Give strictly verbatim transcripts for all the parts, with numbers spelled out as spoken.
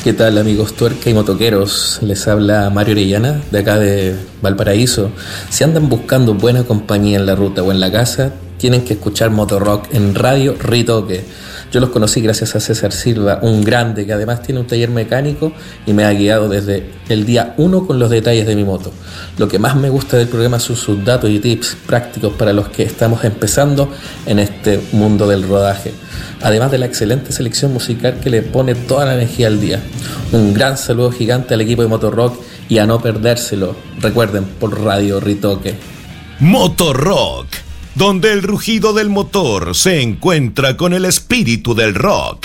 ¿Qué tal, amigos tuerca y motoqueros? Les habla Mario Orellana, de acá de Valparaíso. Si andan buscando buena compañía en la ruta o en la casa, tienen que escuchar Motorrock en Radio Ritoque. Yo los conocí gracias a César Silva, un grande que además tiene un taller mecánico y me ha guiado desde el día uno con los detalles de mi moto. Lo que más me gusta del programa son sus datos y tips prácticos para los que estamos empezando en este mundo del rodaje, además de la excelente selección musical que le pone toda la energía al día. Un gran saludo gigante al equipo de Motorrock y a no perdérselo, recuerden, por Radio Ritoque. Motorrock, donde el rugido del motor se encuentra con el espíritu del rock.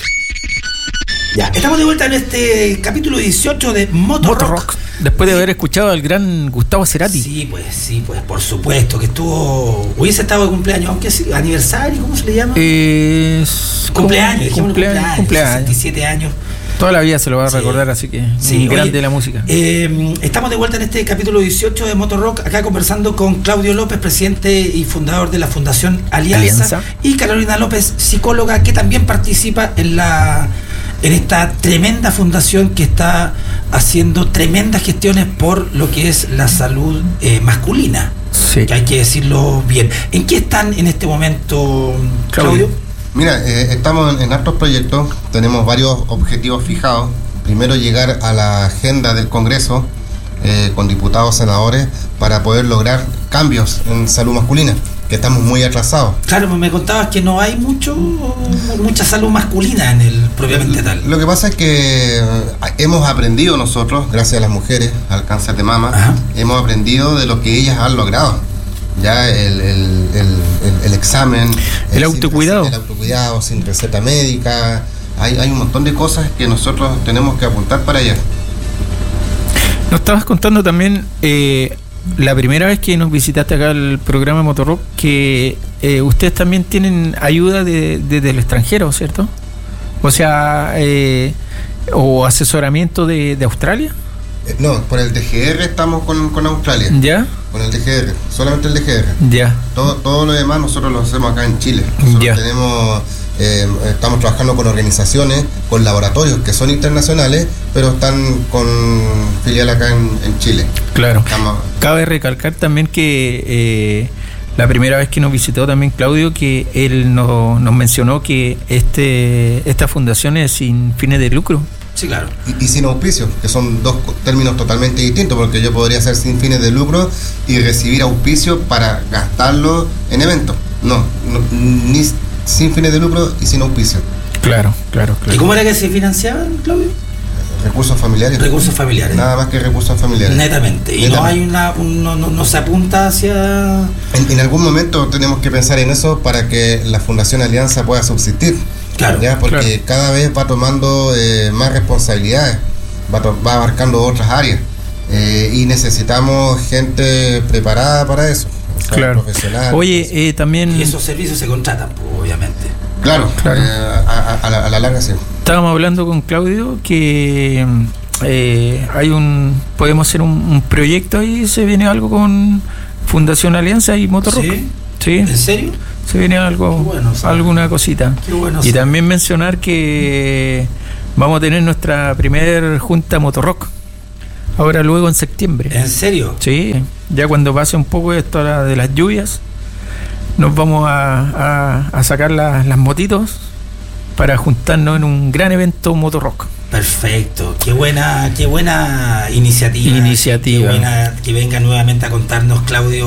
Ya, estamos de vuelta en este capítulo dieciocho de Motorrock. Motorrock. Después de haber escuchado al gran Gustavo Cerati. Sí, pues, sí, pues, por supuesto, que estuvo... Hubiese estado de cumpleaños, aunque sí, aniversario, ¿cómo se le llama? Eh, cumpleaños, cumpleaños, cumpleaños, cumpleaños. sesenta y siete años. Toda la vida se lo va a sí. recordar, así que sí, un grande oye, de la música. Eh, estamos de vuelta en este capítulo dieciocho de Motorrock, acá conversando con Claudio López, presidente y fundador de la Fundación Alianza, Alianza. Y Carolina López, psicóloga, que también participa en la en esta tremenda fundación que está haciendo tremendas gestiones por lo que es la salud eh, masculina. Sí. Que hay que decirlo bien. ¿En qué están en este momento, Claudio? Claudio. Mira, eh, estamos en, en hartos proyectos, tenemos varios objetivos fijados. Primero, llegar a la agenda del Congreso eh, con diputados, senadores, para poder lograr cambios en salud masculina, que estamos muy atrasados. Claro, pues me contabas que no hay mucho mucha salud masculina en el propiamente tal. Lo que pasa es que hemos aprendido nosotros, gracias a las mujeres, al cáncer de mama, Ajá. hemos aprendido de lo que ellas han logrado. Ya el, el, el, el, el examen, el, el autocuidado, sin, el autocuidado sin receta médica, hay, hay un montón de cosas que nosotros tenemos que apuntar para allá. Nos estabas contando también eh, la primera vez que nos visitaste acá al programa Motorrock que eh, ustedes también tienen ayuda de, de, del extranjero, ¿cierto? O sea, eh, o asesoramiento de, de Australia. No, por el D G R estamos con, con Australia. ¿Ya? Con el D G R, solamente el D G R. Ya. Todo, todo lo demás nosotros lo hacemos acá en Chile. Nosotros ya. tenemos, eh, estamos trabajando con organizaciones, con laboratorios que son internacionales, pero están con filial acá en, en Chile. Claro. Estamos... Cabe recalcar también que eh, la primera vez que nos visitó también Claudio, que él no, nos mencionó que este esta fundación es sin fines de lucro. Sí, claro. Y, y sin auspicio, que son dos términos totalmente distintos, porque yo podría ser sin fines de lucro y recibir auspicio para gastarlo en eventos. No, no ni sin fines de lucro y sin auspicio. Claro, claro, claro. ¿Y cómo era que se financiaban, Claudio? Recursos familiares. Recursos familiares. Nada más que recursos familiares. Netamente. Y Netamente. no hay una, un, no, no, no se apunta hacia... En, en algún momento tenemos que pensar en eso para que la Fundación Alianza pueda subsistir. Claro, ¿ya? Porque claro. cada vez va tomando eh, más responsabilidades, va, to- va abarcando otras áreas eh, y necesitamos gente preparada para eso, o sea, claro. profesional. Oye, eh, también... Y esos servicios se contratan, pues, obviamente. Claro, claro. Eh, a, a, a, la, a la larga sí. Estábamos hablando con Claudio que eh, hay un... podemos hacer un, un proyecto ahí, se viene algo con Fundación Alianza y Motorrock. ¿Sí? ¿Sí? ¿En serio? Se viene algo, bueno, alguna cosita. Qué bueno, y también mencionar que vamos a tener nuestra primer junta Motorrock ahora luego en septiembre. ¿En serio? Sí, ya cuando pase un poco esto de las lluvias nos vamos a, a, a sacar la, las motitos para juntarnos en un gran evento Motorrock. Perfecto, qué buena, qué buena iniciativa. Iniciativa. Qué buena que venga nuevamente a contarnos, Claudio,